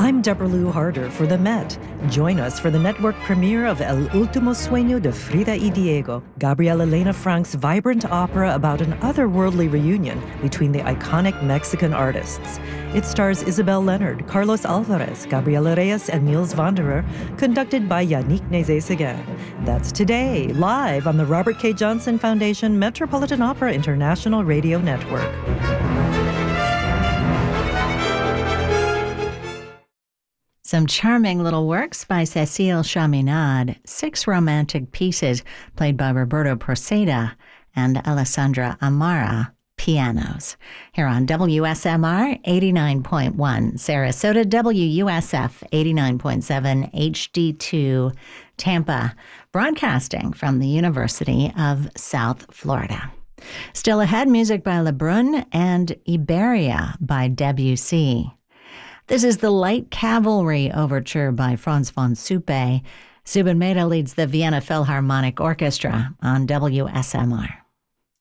I'm Deborah Lou Harder for The Met. Join us for the network premiere of El Último Sueño de Frida y Diego, Gabriela Elena Frank's vibrant opera about an otherworldly reunion between the iconic Mexican artists. It stars Isabel Leonard, Carlos Alvarez, Gabriela Reyes, and Niels Wanderer, conducted by Yannick Nézet-Séguin. That's today, live on the Robert K. Johnson Foundation Metropolitan Opera International Radio Network. Some charming little works by Cécile Chaminade, 6 romantic pieces played by Roberto Proceda and Alessandra Amara, pianos. Here on WSMR 89.1, Sarasota, WUSF 89.7, HD2, Tampa, broadcasting from the University of South Florida. Still ahead, music by Lebrun and Iberia by Debussy. This is the Light Cavalry Overture by Franz von Suppe. Zubin Mehta leads the Vienna Philharmonic Orchestra on WSMR.